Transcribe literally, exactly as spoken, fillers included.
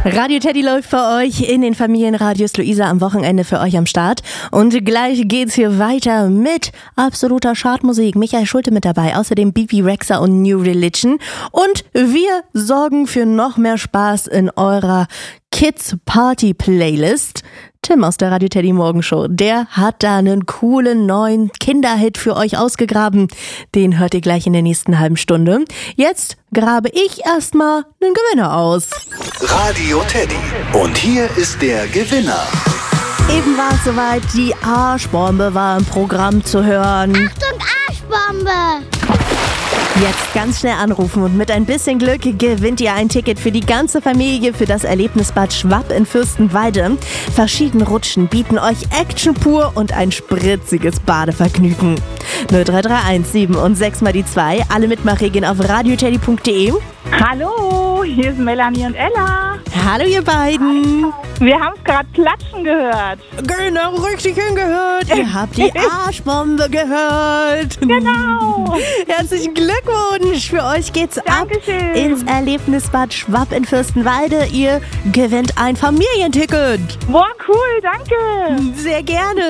Radio Teddy läuft für euch in den Familienradios. Luisa am Wochenende für euch am Start. Und gleich geht's hier weiter mit absoluter Chartmusik. Michael Schulte mit dabei, außerdem Bebe Rexha und New Religion. Und wir sorgen für noch mehr Spaß in eurer Kids Party Playlist. Tim aus der Radio Teddy Morgenshow, der hat da einen coolen neuen Kinderhit für euch ausgegraben. Den hört ihr gleich in der nächsten halben Stunde. Jetzt grabe ich erstmal einen Gewinner aus. Radio Teddy. Und hier ist der Gewinner. Eben war es soweit, die Arschbombe war im Programm zu hören. Achtung, Arschbombe! Jetzt ganz schnell anrufen und mit ein bisschen Glück gewinnt ihr ein Ticket für die ganze Familie für das Erlebnisbad Schwapp in Fürstenwalde. Verschiedene Rutschen bieten euch Action pur und ein spritziges Badevergnügen. null drei drei eins sieben und sechs mal die zwei. Alle Mitmachregeln auf radioteddy punkt de. Hallo, hier ist Melanie und Ella. Hallo ihr beiden. Wir haben es gerade klatschen gehört. Genau, richtig hingehört. Ihr habt die Arschbombe gehört. Genau. Herzlichen Glückwunsch. Für euch geht's Dankeschön. ab ins Erlebnisbad Schwapp in Fürstenwalde. Ihr gewinnt ein Familienticket. Boah, cool, danke. Sehr gerne.